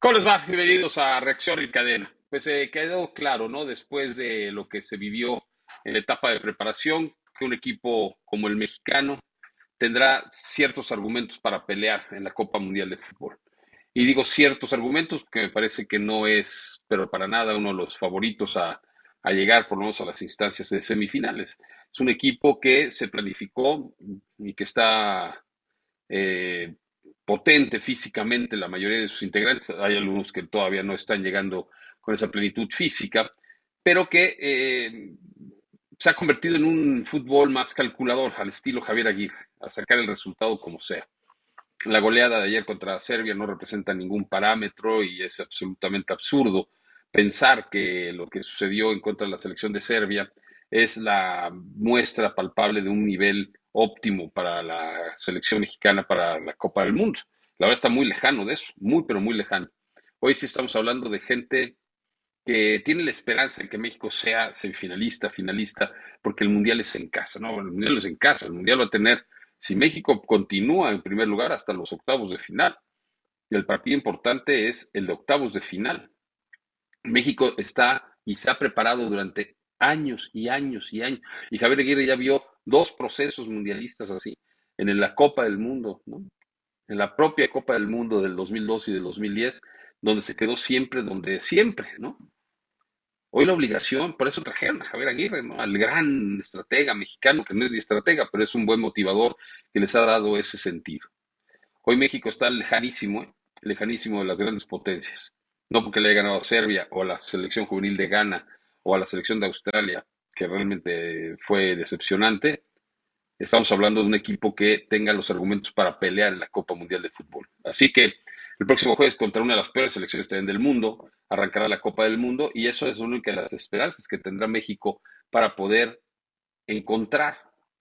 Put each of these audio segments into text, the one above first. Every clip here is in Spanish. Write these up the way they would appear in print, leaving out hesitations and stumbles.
¿Cómo les va? Bienvenidos a Reacción en Cadena. Pues quedó claro, ¿no? Después de lo que se vivió en la etapa de preparación, que un equipo como el mexicano tendrá ciertos argumentos para pelear en la Copa Mundial de Fútbol. Y digo ciertos argumentos porque me parece que no es, pero para nada, uno de los favoritos a llegar por lo menos a las instancias de semifinales. Es un equipo que se planificó y que está eh, potente físicamente la mayoría de sus integrantes. Hay algunos que todavía no están llegando con esa plenitud física, pero que se ha convertido en un fútbol más calculador al estilo Javier Aguirre, a sacar el resultado como sea. La goleada de ayer contra Serbia no representa ningún parámetro y es absolutamente absurdo pensar que lo que sucedió en contra de la selección de Serbia es la muestra palpable de un nivel óptimo para la selección mexicana para la Copa del Mundo. La verdad está muy lejano de eso, muy pero muy lejano. Hoy sí estamos hablando de gente que tiene la esperanza de que México sea semifinalista, finalista, porque el Mundial es en casa, ¿no? El Mundial es en casa, el Mundial va a tener, si México continúa en primer lugar, hasta los octavos de final. Y el partido importante es el de octavos de final. México está y se ha preparado durante años y años y años. Y Javier Aguirre ya vio dos procesos mundialistas así, en la Copa del Mundo, ¿no? En la propia Copa del Mundo del 2002 y del 2010, donde se quedó siempre, donde siempre, ¿no? Hoy la obligación, por eso trajeron a Javier Aguirre, ¿no? Al gran estratega mexicano, que no es ni estratega, pero es un buen motivador que les ha dado ese sentido. Hoy México está lejanísimo, lejanísimo de las grandes potencias. No porque le haya ganado a Serbia o a la selección juvenil de Ghana o a la selección de Australia, que realmente fue decepcionante. Estamos hablando de un equipo que tenga los argumentos para pelear en la Copa Mundial de Fútbol. Así que el próximo jueves, contra una de las peores selecciones también del mundo, arrancará la Copa del Mundo y eso es una de las esperanzas que tendrá México para poder encontrar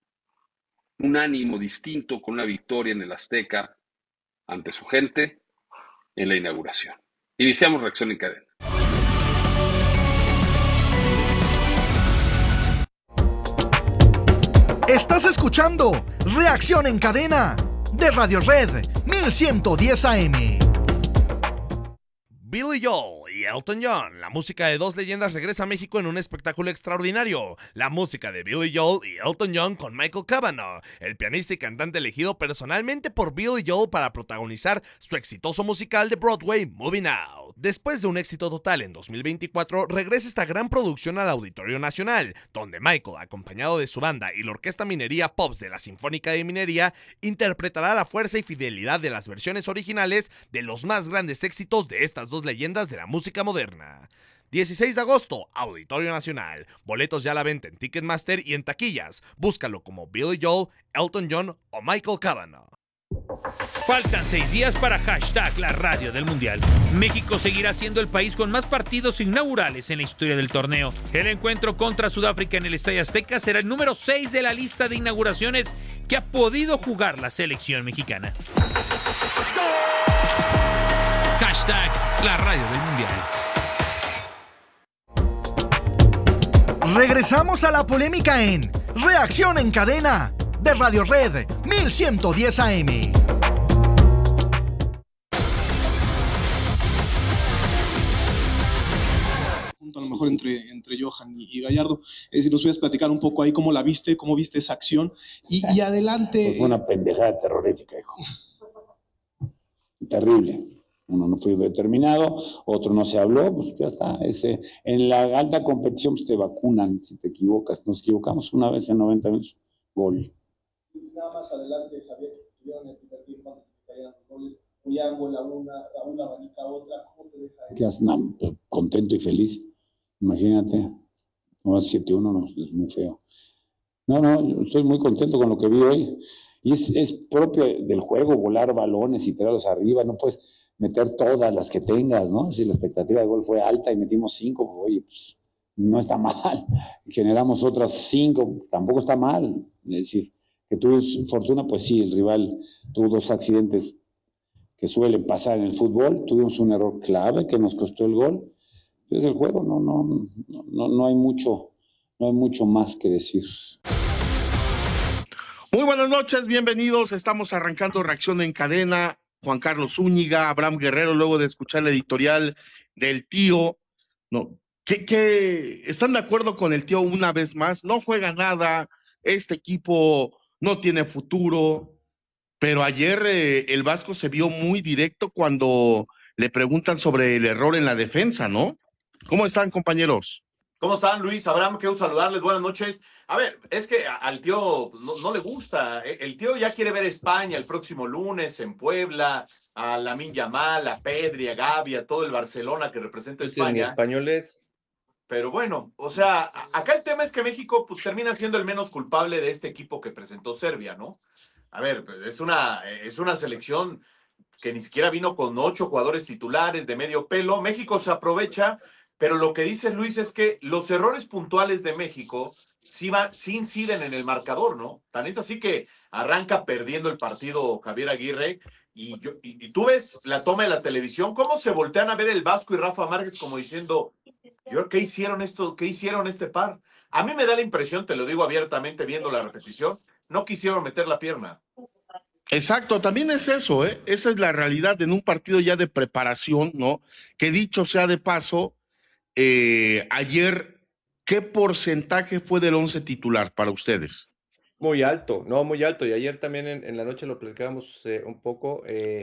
un ánimo distinto con una victoria en el Azteca ante su gente en la inauguración. Iniciamos Reacción en Cadena. Estás escuchando Reacción en Cadena de Radio Red 1110 AM. Billy Joel y Elton John, la música de dos leyendas regresa a México en un espectáculo extraordinario. La música de Billy Joel y Elton John con Michael Cavanaugh, el pianista y cantante elegido personalmente por Billy Joel para protagonizar su exitoso musical de Broadway, Moving Out. Después de un éxito total en 2024, regresa esta gran producción al Auditorio Nacional, donde Michael, acompañado de su banda y la Orquesta Minería Pops de la Sinfónica de Minería, interpretará la fuerza y fidelidad de las versiones originales de los más grandes éxitos de estas dos leyendas de la música moderna. 16 de agosto, Auditorio Nacional. Boletos ya a la venta en Ticketmaster y en taquillas. Búscalo como Billy Joel, Elton John o Michael Cavanaugh. Faltan 6 días para hashtag la radio del Mundial. México seguirá siendo el país con más partidos inaugurales en la historia del torneo. El encuentro contra Sudáfrica en el Estadio Azteca será el número 6 de la lista de inauguraciones que ha podido jugar la selección mexicana. Hashtag la radio del Mundial. Regresamos a la polémica en Reacción en Cadena de Radio Red 1110 AM. A lo mejor entre Johan y Gallardo. Si nos puedes platicar un poco ahí cómo la viste, cómo viste esa acción y adelante. Pues fue una pendejada terrorífica, hijo. Terrible. Uno no fue determinado, otro no se habló, pues ya está. En la alta competición pues te vacunan si te equivocas. Nos equivocamos una vez en 90 minutos, gol. Y nada más adelante, Javier, tuvieron el primer tiempo antes de que cayeran los goles. Julián gola una, Raúl abanica otra. ¿Cómo te deja eso? Quedas contento y feliz. Imagínate, no 7-1 no, es muy feo. No, yo estoy muy contento con lo que vi hoy. Y es propio del juego, volar balones y tirarlos arriba. No puedes meter todas las que tengas, ¿no? Si la expectativa de gol fue alta y metimos 5, pues, oye, pues no está mal. Generamos otras 5, tampoco está mal. Es decir, que tuve fortuna, pues sí, el rival tuvo 2 accidentes que suelen pasar en el fútbol. Tuvimos un error clave que nos costó el gol. Es el juego, no hay mucho más que decir. Muy buenas noches, bienvenidos. Estamos arrancando Reacción en Cadena Juan Carlos Zúñiga, Abraham Guerrero, luego de escuchar la editorial del tío, ¿no? ¿Qué están de acuerdo con el tío una vez más? No juega nada, este equipo no tiene futuro, pero ayer el Vasco se vio muy directo cuando le preguntan sobre el error en la defensa, ¿no? ¿Cómo están, compañeros? ¿Cómo están, Luis? Abraham, quiero saludarles, buenas noches. A ver, es que al tío no le gusta. El tío ya quiere ver España el próximo lunes en Puebla, a Lamine Yamal, a Pedri, a Gavi, a todo el Barcelona que representa España. Españoles. Pero bueno, o sea, acá el tema es que México pues termina siendo el menos culpable de este equipo que presentó Serbia, ¿no? A ver, pues, es una selección que ni siquiera vino con 8 jugadores titulares de medio pelo. México se aprovecha, pero lo que dice Luis es que los errores puntuales de México sí inciden en el marcador, ¿no? Tan es así que arranca perdiendo el partido Javier Aguirre y tú ves la toma de la televisión, cómo se voltean a ver el Vasco y Rafa Márquez como diciendo, ¿qué hicieron esto? ¿Qué hicieron este par? A mí me da la impresión, te lo digo abiertamente viendo la repetición, no quisieron meter la pierna. Exacto, también es eso, ¿eh? Esa es la realidad en un partido ya de preparación, ¿no? Que dicho sea de paso, ayer, ¿qué porcentaje fue del 11 titular para ustedes? Muy alto, no, muy alto. Y ayer también en la noche lo platicábamos un poco,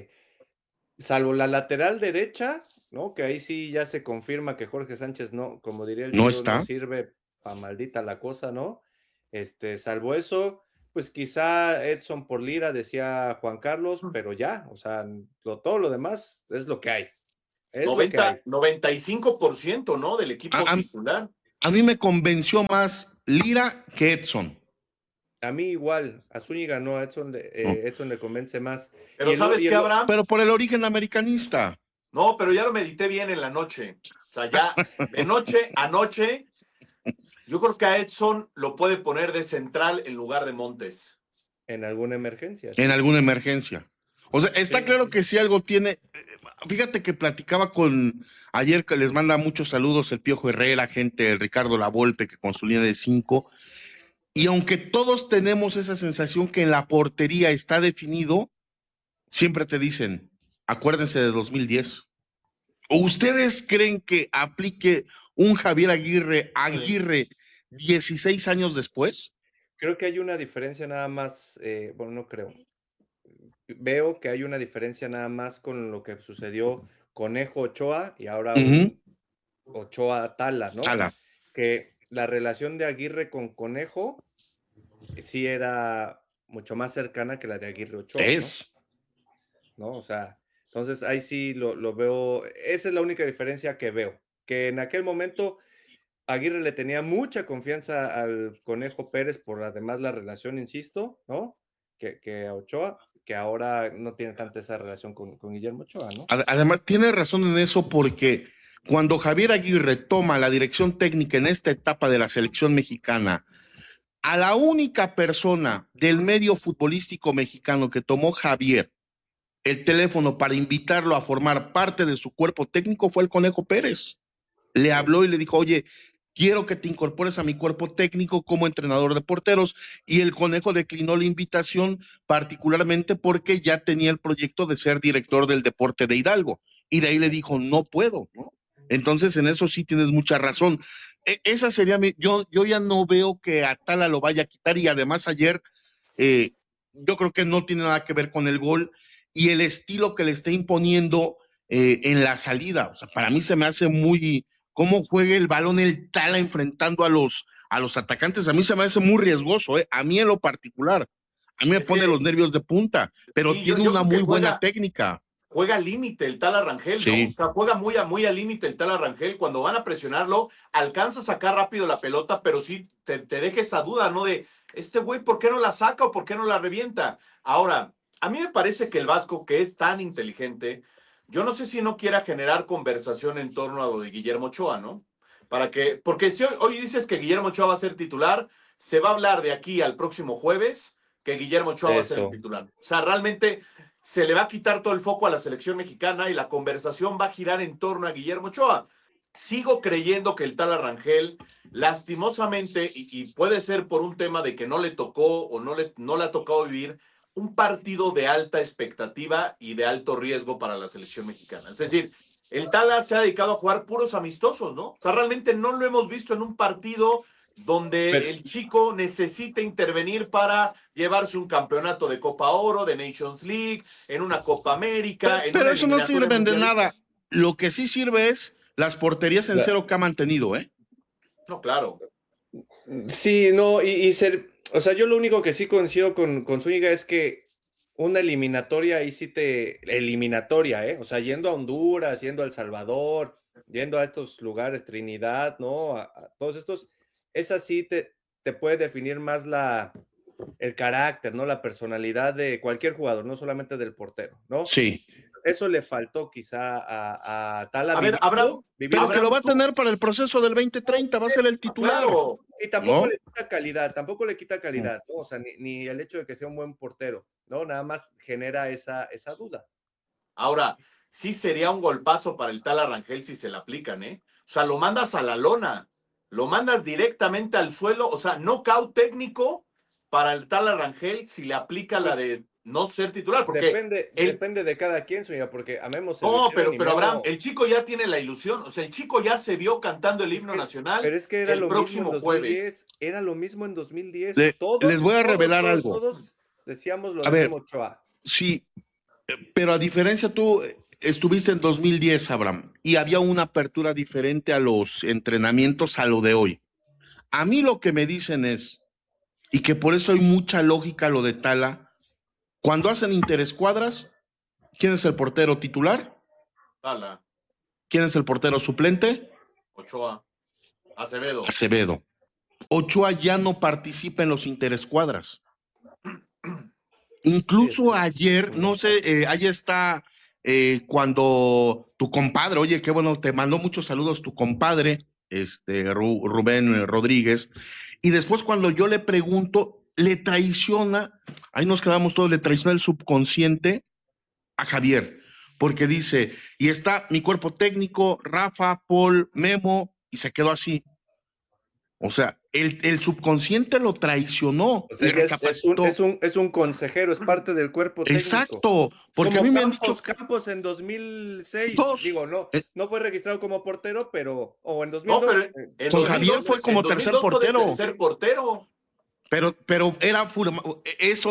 salvo la lateral derecha, ¿no? Que ahí sí ya se confirma que Jorge Sánchez no, como diría el ¿No tío, está? no sirve pa' maldita la cosa, ¿no? Salvo eso, pues quizá Edson por Lira, decía Juan Carlos, pero ya, o sea, todo lo demás es lo que hay. Es lo que hay. 95%, ¿no? Del equipo titular. A mí me convenció más Lira que Edson. A mí igual, a Zúñiga no, a Edson le convence más. Pero ¿sabes qué, Abraham? Pero por el origen americanista. No, pero ya lo medité bien en la noche. O sea, ya de anoche, yo creo que a Edson lo puede poner de central en lugar de Montes. En alguna emergencia. En alguna emergencia. O sea, está claro que si algo tiene. Fíjate que platicaba ayer que les manda muchos saludos el Piojo Herrera, gente, el Ricardo Lavolpe, que con su línea de 5. Y aunque todos tenemos esa sensación que en la portería está definido, siempre te dicen, acuérdense de 2010. ¿Ustedes creen que aplique un Javier Aguirre 16 años después? Creo que hay una diferencia nada más, bueno, no creo. Veo que hay una diferencia nada más con lo que sucedió Conejo Ochoa y ahora Ochoa Tala, ¿no? Tala. Que la relación de Aguirre con Conejo sí era mucho más cercana que la de Aguirre Ochoa. ¿no? O sea, entonces ahí sí lo veo, esa es la única diferencia que veo, que en aquel momento Aguirre le tenía mucha confianza al Conejo Pérez por además la relación, insisto, ¿no? Que a Ochoa, que ahora no tiene tanta esa relación con Guillermo Ochoa, ¿no? Además, tiene razón en eso porque cuando Javier Aguirre toma la dirección técnica en esta etapa de la selección mexicana, a la única persona del medio futbolístico mexicano que tomó Javier el teléfono para invitarlo a formar parte de su cuerpo técnico fue el Conejo Pérez. Le habló y le dijo, oye, quiero que te incorpores a mi cuerpo técnico como entrenador de porteros, y el Conejo declinó la invitación particularmente porque ya tenía el proyecto de ser director del deporte de Hidalgo, y de ahí le dijo, no puedo, ¿no? Entonces en eso sí tienes mucha razón. Esa sería yo ya no veo que Atala lo vaya a quitar, y además ayer yo creo que no tiene nada que ver con el gol y el estilo que le está imponiendo en la salida. O sea, para mí se me hace muy cómo juega el balón el Tala enfrentando a los atacantes. A mí se me hace muy riesgoso, a mí en lo particular. A mí me pone los nervios de punta, pero sí, tiene una muy buena técnica. Juega al límite el Tala Rangel, sí. ¿no? O sea, juega muy al límite el Tala Rangel. Cuando van a presionarlo, alcanza a sacar rápido la pelota, pero sí te deja esa duda, ¿no? De, este güey, ¿por qué no la saca o por qué no la revienta? Ahora, a mí me parece que el Vasco, que es tan inteligente, yo no sé si no quiera generar conversación en torno a lo de Guillermo Ochoa, ¿no? Porque si hoy dices que Guillermo Ochoa va a ser titular, se va a hablar de aquí al próximo jueves que Guillermo Ochoa va a ser el titular. O sea, realmente se le va a quitar todo el foco a la selección mexicana y la conversación va a girar en torno a Guillermo Ochoa. Sigo creyendo que el Tala Rangel, lastimosamente, y puede ser por un tema de que no le tocó o no le ha tocado vivir, un partido de alta expectativa y de alto riesgo para la selección mexicana. Es decir, el Tala se ha dedicado a jugar puros amistosos, ¿no? O sea, realmente no lo hemos visto en un partido donde el chico necesita intervenir para llevarse un campeonato de Copa Oro, de Nations League, en una Copa América. Pero eso no sirve de nada. Lo que sí sirve es las porterías en cero que ha mantenido, ¿eh? No, claro. Sí, no, o sea, yo lo único que sí coincido con Zúñiga es que una eliminatoria, eliminatoria, o sea, yendo a Honduras, yendo a El Salvador, yendo a estos lugares, Trinidad, ¿no? A todos estos, esa sí te puede definir más el carácter, ¿no? La personalidad de cualquier jugador, no solamente del portero, ¿no? Sí. Eso le faltó quizá a Tala. A ver, Abraham, pero que lo va a tener para el proceso del 2030, va a ser el titular. Claro. Y tampoco le quita calidad, ¿no? O sea, ni el hecho de que sea un buen portero, ¿no? Nada más genera esa duda. Ahora, sí sería un golpazo para el Tala Rangel si se le aplican, ¿eh? O sea, lo mandas a la lona, lo mandas directamente al suelo, o sea, knockout técnico para el Tala Rangel si le aplica la de no ser titular, porque depende de cada quien, señora, porque amemos. No, pero Abraham, el chico ya tiene la ilusión, o sea, el chico ya se vio cantando el himno nacional. Pero es que era el lo próximo mismo en 2010, jueves. Era lo mismo en 2010. Les voy a revelar algo. Todos decíamos lo mismo, Ochoa. Sí, pero a diferencia tú estuviste en 2010, Abraham, y había una apertura diferente a los entrenamientos a lo de hoy. A mí lo que me dicen es, y que por eso hay mucha lógica lo de Tala, cuando hacen interescuadras, ¿quién es el portero titular? Tala. ¿Quién es el portero suplente? Ochoa. Acevedo. Ochoa ya no participa en los interescuadras. Incluso ayer, no sé, ahí está cuando tu compadre, oye, qué bueno, te mandó muchos saludos tu compadre, Rubén Rodríguez, y después cuando yo le pregunto, le traiciona, ahí nos quedamos todos, le traiciona el subconsciente a Javier, porque dice, y está mi cuerpo técnico, Rafa, Paul, Memo, y se quedó así. O sea, el subconsciente lo traicionó. O sea, es un consejero, es parte del cuerpo técnico. Exacto, porque a mí me han dicho Campos en 2006, digo, no fue registrado como portero, pero o en 2002. No, pero con Javier fue como tercer portero. Pero era eso